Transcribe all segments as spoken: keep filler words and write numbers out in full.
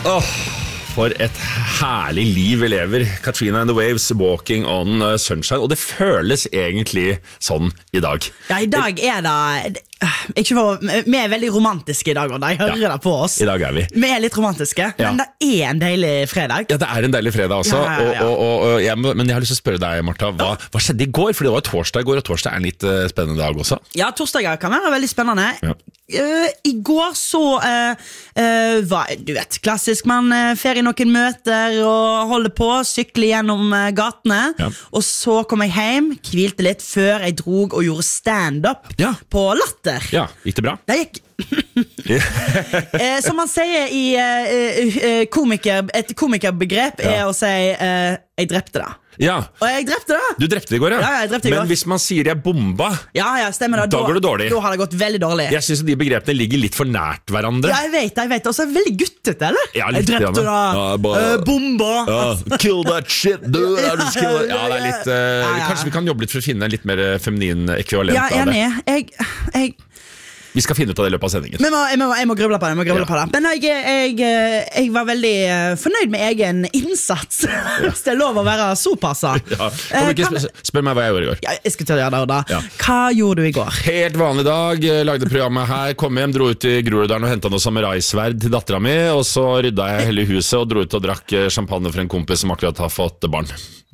Åh, for et herlig liv vi lever. Katrina and the Waves, Walking on Sunshine. Og det føles egentlig sånn i dag. Ja, i dag er det... Ikke for, vi er veldig romantiske i dag, og jeg hører ja, det på oss. I dag er vi. Vi er litt romantiske, ja. Men det er en deilig fredag. Ja, det er en deilig fredag også. Ja, ja, ja. Og, og, og, jeg, men jeg har lyst til å spørre deg, Martha, hva, hva skjedde i går? For det var torsdag i går, og torsdag er en litt uh, spennende dag også. Ja, torsdager kan være veldig spennende. Ja. Uh, I går så uh, uh, var, du vet, klassisk man uh, fer i noen møter og holder på, sykler gjennom uh, gatene, ja. Og så kom jeg hjem, hvilte litt før jeg drog og gjorde stand-up ja. På Latter. Ja, gikk det bra? Det gikk eh, Som man sier i uh, komiker, et komikerbegrep ja. Er å si uh, jeg drepte det. Ja. Og jeg drepte det. Du drepte det i går, ja, ja, jeg drepte det i går. Men hvis man sier jeg bomba, ja, ja, stemmer det. Da, da går det dårlig. Da har det gått veldig dårlig. Jeg synes de begrepene ligger litt for nært hverandre. Ja, jeg vet, jeg vet. Og så er det veldig guttete, eller? Ja, litt. Jeg drepte det. Ja, uh, bomba. Ja, kill that shit, du. Ja, ja, ja, det er litt uh, ja, ja. Kanskje vi kan jobbe litt for å finne en litt mer feminin ekvivalent ja, av det. Ja, enig. Jeg... jeg Vi skal finne ut av det i løpet av sendingen. Men jeg må, jeg må gruble på det, jeg må gruble ja. På det. Men jeg, jeg, jeg var veldig fornøyd med egen innsats. Ja. Hvis det er lov å være såpass. Ja. Kom ikke, kan... spør meg hva jeg gjorde i går. Ja, jeg skal til å gjøre det da. Ja. Hva gjorde du i går? Helt vanlig dag, lagde programmet her, kom hjem, dro ut i Groruddalen og hentet noe samuraisverd til datteren min, og så rydda jeg hele huset og dro ut og drakk champagne for en kompis som akkurat har fått barn.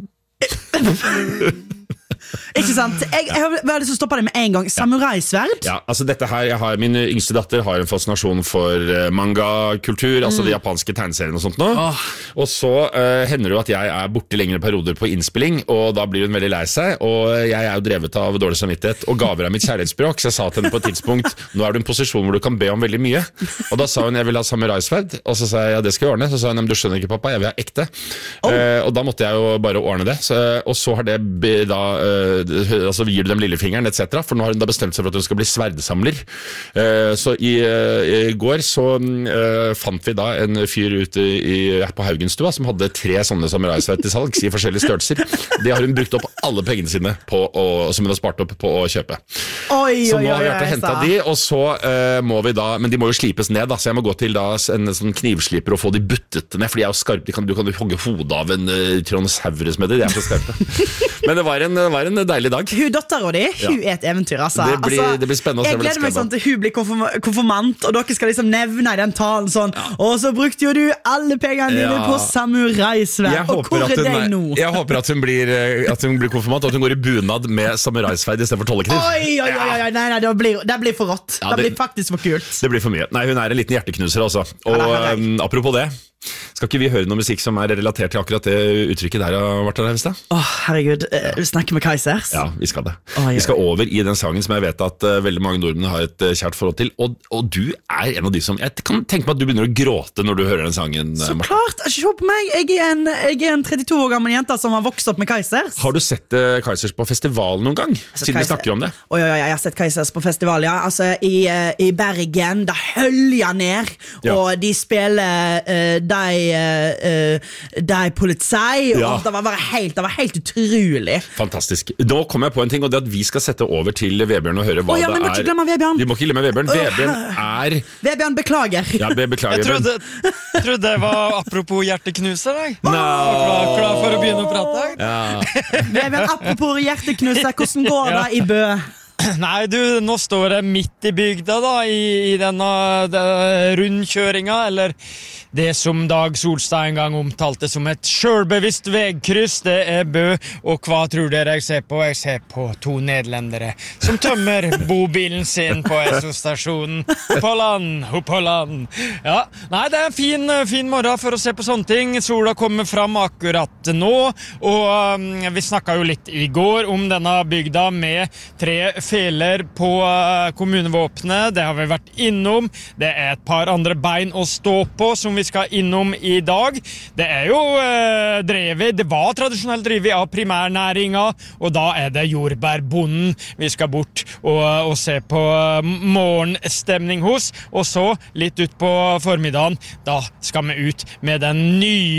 Ikke sant? Jeg, jeg har lyst til å stoppe det med en gang. Samuraisverd? Ja, altså dette her, jeg har, min yngste datter har en fascinasjon for manga-kultur, mm. altså de japanske tegneseriene og sånt nå. Oh. Og så uh, hender det jo at jeg er borte lengre perioder på innspilling, og da blir hun veldig lei seg, og jeg er jo drevet av dårlig samvittighet, og gaver av mitt kjærlighetsspråk, så jeg sa til henne på et tidspunkt, nå er du i en posisjon hvor du kan be om veldig mye. Og da sa hun, jeg vil ha samuraisverd, og så sa jeg, ja det skal jeg ordne. Så sa hun, men du skjønner ikke pappa, jeg vil ha ekte. Oh. Uh, og da måtte jeg jo bare ordne det, så, og så har det da uh, altså gir du dem lillefingeren, et cetera. For nå har hun da bestemt seg for at hun skal bli sverdsamler. Uh, så i, uh, i går så uh, fant vi da en fyr ute i, på Haugenstua som hadde tre sånne samuraisverd til salgs i forskjellige størrelser. Det har hun brukt opp alle pengene sine på å, som hun har spart opp på å kjøpe. Oi, så nå oi, har vi vært og hentet de, og så uh, må vi da, men de må jo slipes ned da, så jeg må gå til da en sånn knivsliper og få de buttet ned, for de er jo skarpe, de kan, du kan jo hogge hodet av en uh, tyrannosaurus med det, de er så skarpe. Men det var en, det var en deilig dag. Hun datteren din, hun ja. Er et eventyr, altså. Det blir, altså, det blir spennende å se. Jeg gleder meg sånn til hun blir konfirm konfirmant, og dere skal liksom nevne i den talen sånn, ja. Og så brukte jo du alle pengene dine ja. På samuraisverd, og hvor er det nå? Jeg håper at hun, blir, at hun blir konfirmant, og at hun går i bunad med samuraisverd i stedet for tollekniv. Oi, oi, oi, oi, nei, nei, det blir, det blir for rått. Ja, det, det blir faktisk for kult. Det blir for mye. Nei, hun er en liten hjerteknuser altså. Og ja, um, apropos det, skal ikke vi høre noe musikk som er relatert til akkurat det uttrykket der, Martha Leivestad? Åh, oh, herregud, ja. Vi snakker med Kaizers. Ja, vi skal det. Oh, ja. Vi skal over i den sangen som jeg vet at uh, veldig mange nordmenn har et uh, kjært forhold til, og, og du er en av de som, jeg kan tenke meg at du begynner å gråte når du hører den sangen. Så Martha. Klart, se på meg, jeg er, en, jeg er en trettito år gammel jente som har vokst opp med Kaizers. Har du sett uh, Kaizers på festival noen gang? Siden Kaiser. Vi snakker om det. Oi, oi, oi, jeg har sett Kaizers på festival, ja. Altså, i, uh, i Bergen, da hølja ned, ja. Og de spiller uh, de... Uh, Uh, det er politi ja. Og det var, helt, det var helt utrolig. Fantastisk. Nå kom jeg på en ting, og det er at vi skal sette over til Vebjørn og høre hva oh, ja, det er. Vebjørn. Vi må ikke glemme Vebjørn. uh, Vebjørn er Vebjørn, beklager. Ja, be beklager. Jeg trodde, trodde det var apropos hjerteknuser. No. Klar, klar for å begynne å prate. Ja. Vebjørn, apropos hjerteknuser, hvordan går det i Bø? Nei, du, nå står jeg midt i bygda da, i, i denne de, rundkjøringa, eller det som Dag Solstad en gang omtalte som et selvbevisst vegkryss. Det er Bø, og hva tror dere jeg ser på? Jeg ser på to nederlendere som tømmer bobilen sin på Esso-stasjonen. På land, på land. Ja, nei, det er en fin, fin morgen for å se på sånne ting. Sola kommer fram akkurat nå, og um, vi snakket jo litt i går om denne bygda med tre feler på uh, kommunevåpnet. Det har vi vært innom. Det er et par andre bein å stå på som vi skal innom i dag. Det er jo uh, drevet, det var tradisjonelt drevet av primærnæringa, og da er det jordbærbonden vi skal bort og, og se på uh, morgenstemning hos, og så litt ut på formiddagen, da skal vi ut med den nye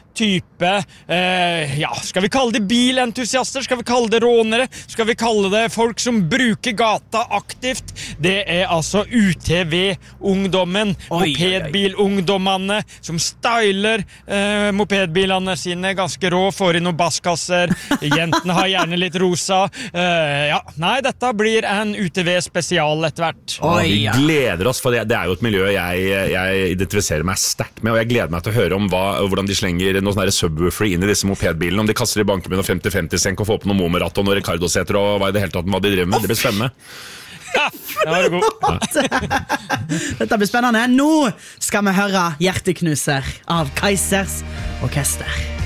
type, eh, ja, skal vi kalle det bilentusiaster, skal vi kalle det rånere, skal vi kalle det folk som bruker gata aktivt, det er altså U T V-ungdommen, mopedbilungdommene, som styler eh, mopedbilene sine ganske rå, får inn noen basskasser, jentene har gjerne litt rosa, eh, ja, nei, dette blir en U T V-spesial etter hvert. Ja, vi gleder oss, for det, det er jo et miljø jeg, jeg identifiserer meg sterkt med, og jeg gleder meg til å høre om hva, hvordan de slenger noen sånne subwoofer inn i disse mopedbilene, om de kaster i banken med noen femti femti-senk og får på noen Momeraton og Ricardo-seter og hva i det hele tatt hva de driver med. Det blir spennende. Ja, det var det god. Dette blir spennende. Nå skal vi høre Hjerteknuser av Kaizers Orkester.